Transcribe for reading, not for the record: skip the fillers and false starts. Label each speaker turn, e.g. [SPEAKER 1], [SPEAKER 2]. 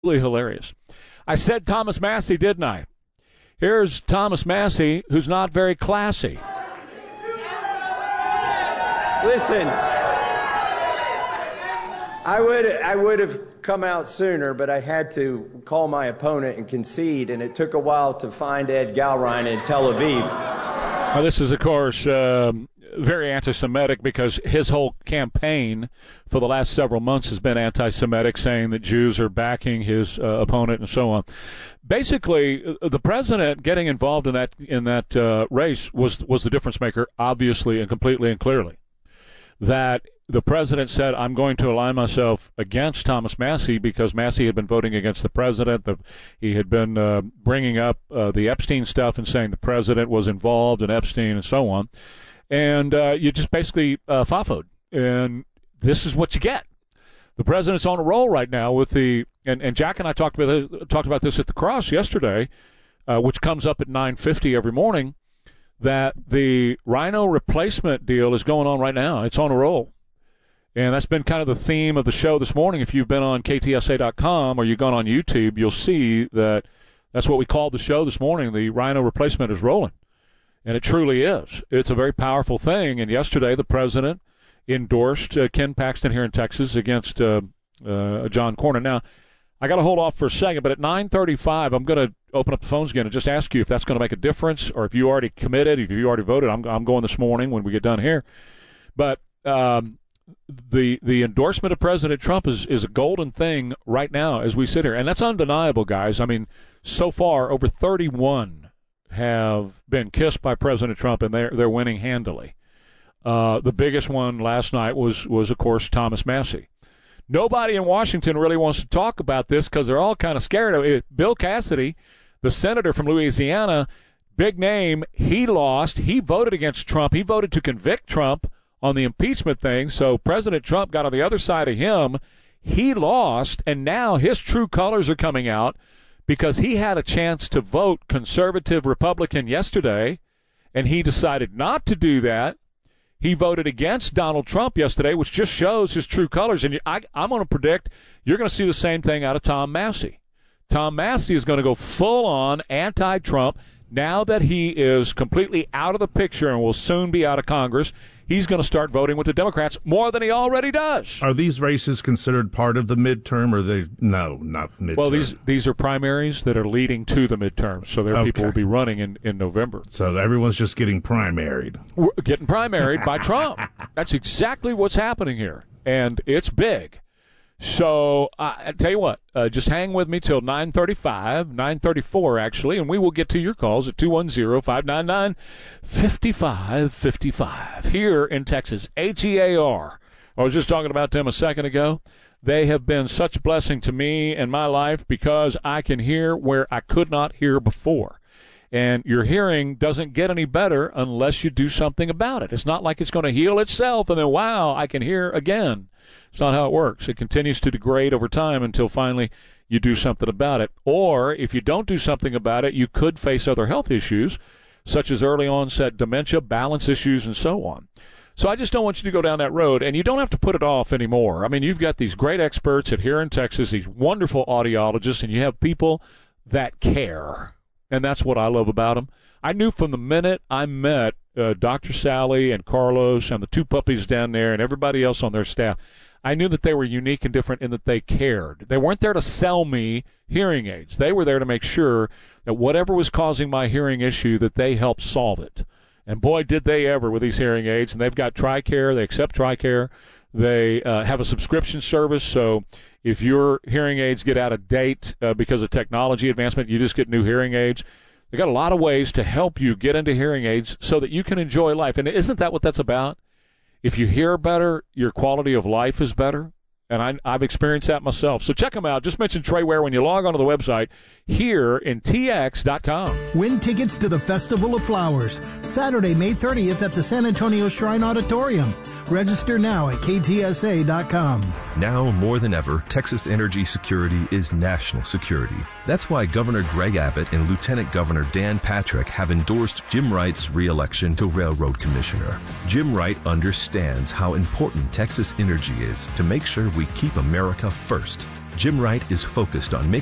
[SPEAKER 1] hilarious. I said Thomas Massie, didn't I? Here's Thomas Massie, who's not very classy.
[SPEAKER 2] Listen, I would have come out sooner, but I had to call my opponent and concede, and it took a while to find Ed Galrein in Tel Aviv.
[SPEAKER 1] Now, this is, of course, very anti-Semitic because his whole campaign for the last several months has been anti-Semitic, saying that Jews are backing his opponent and so on. Basically, the president getting involved in that race was the difference maker, obviously and completely and clearly. That the president said, I'm going to align myself against Thomas Massie because Massie had been voting against the president. He had been bringing up the Epstein stuff and saying the president was involved in Epstein and so on. And you just basically FAFO'd. And this is what you get. The president's on a roll right now with and Jack and I talked about this at the Cross yesterday, which comes up at 9:50 every morning, that the Rhino replacement deal is going on right now. It's on a roll. And that's been kind of the theme of the show this morning. If you've been on KTSA.com or you've gone on YouTube, you'll see that that's what we called the show this morning. The Rhino replacement is rolling. And it truly is. It's a very powerful thing. And yesterday the president endorsed Ken Paxton here in Texas against John Cornyn. Now, I got to hold off for a second, but at 9:35, I'm going to open up the phones again and just ask you if that's going to make a difference or if you already committed, if you already voted. I'm going this morning when we get done here. But the endorsement of President Trump is a golden thing right now as we sit here. And that's undeniable, guys. I mean, so far, over 31 have been kissed by President Trump, and they're winning handily. The biggest one last night was of course, Thomas Massie. Nobody in Washington really wants to talk about this because they're all kind of scared of it. Bill Cassidy, the senator from Louisiana, big name, he lost. He voted against Trump. He voted to convict Trump on the impeachment thing. So President Trump got on the other side of him. He lost, and now his true colors are coming out because he had a chance to vote conservative Republican yesterday, and he decided not to do that. He voted against Donald Trump yesterday, which just shows his true colors. And I'm going to predict you're going to see the same thing out of Tom Massie. Tom Massie is going to go full-on anti-Trump now that he is completely out of the picture and will soon be out of Congress. He's going to start voting with the Democrats more than he already does.
[SPEAKER 3] Are these races considered part of the midterm, or are they? No, not midterm.
[SPEAKER 1] Well, these are primaries that are leading to the midterm, so their people will be running in November.
[SPEAKER 3] So everyone's just getting primaried.
[SPEAKER 1] We're getting primaried by Trump. That's exactly what's happening here, and it's big. So I tell you what, just hang with me till 9:35, 9:34 actually, and we will get to your calls at 210-599-5555 here in Texas. HEAR. I was just talking about them a second ago. They have been such a blessing to me in my life because I can hear where I could not hear before. And your hearing doesn't get any better unless you do something about it. It's not like it's going to heal itself and then, wow, I can hear again. It's not how it works. It continues to degrade over time until finally you do something about it. Or if you don't do something about it, you could face other health issues, such as early onset dementia, balance issues, and so on. So I just don't want you to go down that road, and you don't have to put it off anymore. I mean, you've got these great experts at here in Texas, these wonderful audiologists, and you have people that care. And that's what I love about them. I knew from the minute I met Dr. Sally and Carlos and the two puppies down there and everybody else on their staff, I knew that they were unique and different in that they cared. They weren't there to sell me hearing aids. They were there to make sure that whatever was causing my hearing issue, that they helped solve it. And boy, did they ever with these hearing aids. And they've got TRICARE. They accept TRICARE. They have a subscription service, so if your hearing aids get out of date because of technology advancement, you just get new hearing aids. They've got a lot of ways to help you get into hearing aids so that you can enjoy life. And isn't that what that's about? If you hear better, your quality of life is better. And I've experienced that myself. So check them out. Just mention Trey Ware when you log onto the website here in TX.com.
[SPEAKER 4] Win tickets to the Festival of Flowers, Saturday, May 30th at the San Antonio Shrine Auditorium. Register now at KTSA.com.
[SPEAKER 5] Now more than ever, Texas energy security is national security. That's why Governor Greg Abbott and Lieutenant Governor Dan Patrick have endorsed Jim Wright's re-election to Railroad Commissioner. Jim Wright understands how important Texas energy is to make sure we keep America first. Jim Wright is focused on making